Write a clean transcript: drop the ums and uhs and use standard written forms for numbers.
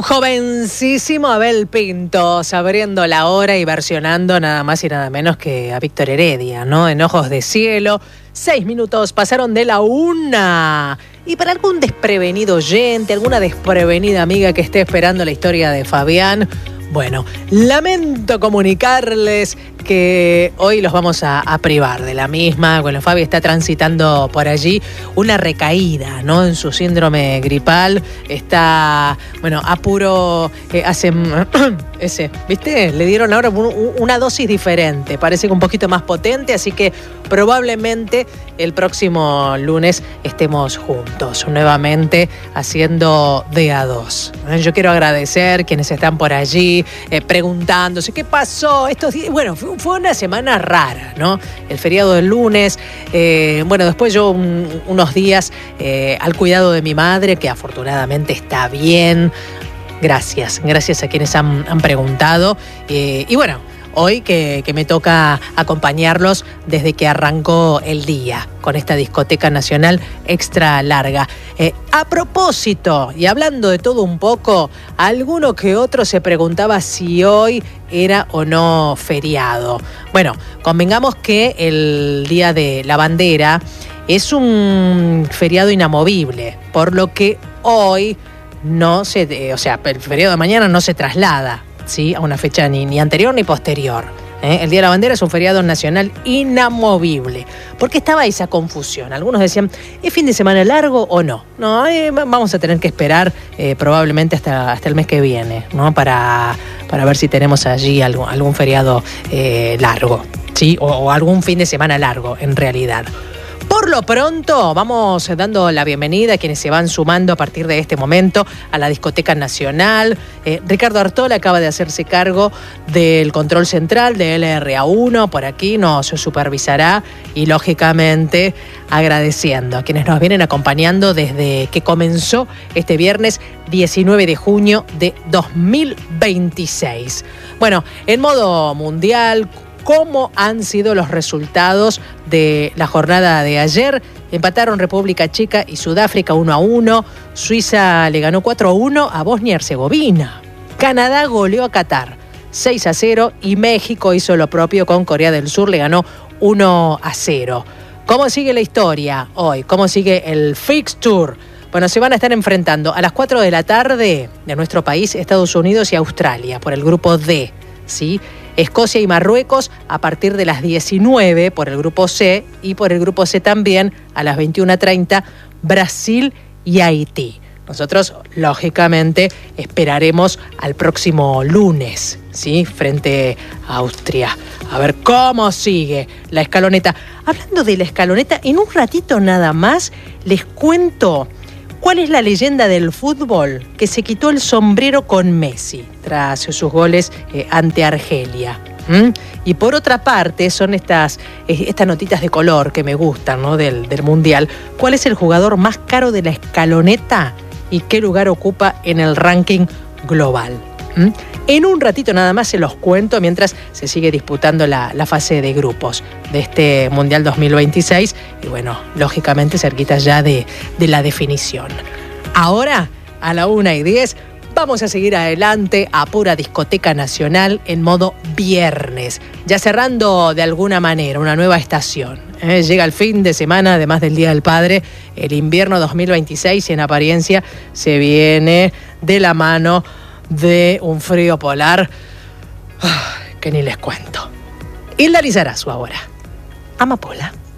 Un jovencísimo Abel Pintos abriendo la hora y versionando nada más y nada menos que a Víctor Heredia, ¿no? En Ojos de Cielo. 6 minutos pasaron de la 1. Y para algún desprevenido oyente, alguna desprevenida amiga que esté esperando la historia de Fabián, bueno, lamento comunicarles que hoy los vamos a privar de la misma. Bueno, Fabi está transitando por allí una recaída, ¿no? En su síndrome gripal. Está, bueno, a puro... ¿viste? Le dieron ahora una dosis diferente. Parece que un poquito más potente, así que probablemente el próximo lunes estemos juntos, nuevamente haciendo de a dos. Yo quiero agradecer quienes están por allí preguntándose qué pasó estos días. Bueno, fue una semana rara, ¿no? El feriado del lunes, bueno, después yo unos días al cuidado de mi madre, que afortunadamente está bien. Gracias a quienes han preguntado. Y bueno, hoy que me toca acompañarlos desde que arrancó el día con esta discoteca nacional extra larga. A propósito, y hablando de todo un poco, alguno que otro se preguntaba si hoy era o no feriado. Bueno, convengamos que el Día de la Bandera es un feriado inamovible, por lo que hoy no se, el feriado de mañana no se traslada, ¿sí?, a una fecha ni anterior ni posterior. El Día de la Bandera es un feriado nacional inamovible. ¿Por qué estaba esa confusión? Algunos decían, ¿es fin de semana largo o no? No, vamos a tener que esperar probablemente hasta el mes que viene, ¿no? Para ver si tenemos allí algún feriado largo, ¿sí? O algún fin de semana largo, en realidad. Por lo pronto, vamos dando la bienvenida a quienes se van sumando a partir de este momento a la Discoteca Nacional. Ricardo Artola acaba de hacerse cargo del control central de LRA1. Por aquí nos supervisará y, lógicamente, agradeciendo a quienes nos vienen acompañando desde que comenzó este viernes 19 de junio de 2026. Bueno, en modo mundial, ¿cómo han sido los resultados de la jornada de ayer? Empataron República Checa y Sudáfrica 1-1. Suiza le ganó 4-1 a Bosnia y Herzegovina. Canadá goleó a Qatar 6-0 y México hizo lo propio con Corea del Sur, le ganó 1-0. ¿Cómo sigue la historia hoy? ¿Cómo sigue el fixture? Bueno, se van a estar enfrentando a las 4 de la tarde de nuestro país, Estados Unidos y Australia, por el grupo D, ¿sí? Escocia y Marruecos a partir de las 19 por el grupo C, y por el grupo C también a las 21:30 Brasil y Haití. Nosotros, lógicamente, esperaremos al próximo lunes, ¿sí?, frente a Austria. A ver cómo sigue la escaloneta. Hablando de la escaloneta, en un ratito nada más les cuento cuál es la leyenda del fútbol que se quitó el sombrero con Messi tras sus goles ante Argelia. Y por otra parte, son estas notitas de color que me gustan, ¿no?, del Mundial. ¿Cuál es el jugador más caro de la escaloneta y qué lugar ocupa en el ranking global? En un ratito nada más se los cuento, mientras se sigue disputando la fase de grupos de este Mundial 2026 y, bueno, lógicamente cerquita ya de la definición. Ahora, a la 1:10, vamos a seguir adelante a pura Discoteca Nacional en modo viernes, ya cerrando de alguna manera una nueva estación. Llega el fin de semana, además del Día del Padre, el invierno 2026, y en apariencia se viene de la mano de un frío polar que ni les cuento. Hilda Lizarazu ahora. Amapola.